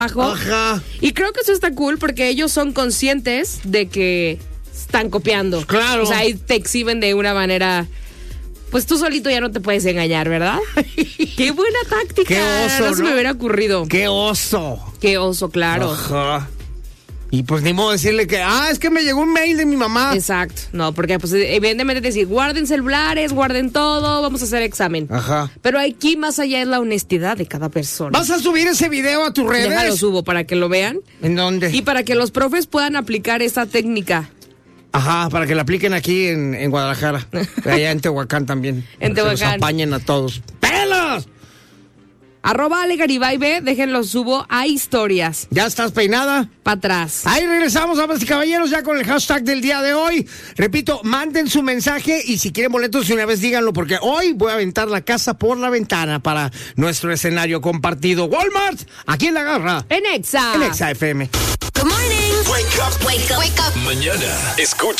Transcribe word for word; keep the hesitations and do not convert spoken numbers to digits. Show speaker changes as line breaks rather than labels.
Ajá.
Y creo que eso está cool porque ellos son conscientes de que están copiando.
Claro.
O sea, ahí te exhiben de una manera... Pues tú solito ya no te puedes engañar, ¿verdad? ¡Qué buena táctica!
¡Qué oso!
No se
¿no?
me hubiera ocurrido.
¡Qué oso!
¡Qué oso, claro!
Ajá. Y pues ni modo decirle que, ah, es que me llegó un mail de mi mamá.
Exacto. No, porque pues evidentemente decir, guarden celulares, guarden todo, vamos a hacer examen.
Ajá.
Pero aquí más allá es la honestidad de cada persona.
¿Vas a subir ese video a tus redes?
Déjalo subo para que lo vean.
¿En dónde?
Y para que los profes puedan aplicar esta técnica.
Ajá, para que la apliquen aquí en, en Guadalajara. Allá en Tehuacán también.
En
Tehuacán. Que nos
Tehuacán.
apañen a todos. ¡Pelos!
Arroba Ale Garibay B, déjenlo subo a historias.
¿Ya estás peinada?
Para atrás.
Ahí regresamos, damas y caballeros, ya con el hashtag del día de hoy. Repito, manden su mensaje y si quieren boletos de una vez díganlo, porque hoy voy a aventar la casa por la ventana para nuestro escenario compartido. Walmart, aquí en La Garra.
En Exa.
En Exa F M.
Good morning. Wake up. Wake up. Wake up.
Mañana, escucha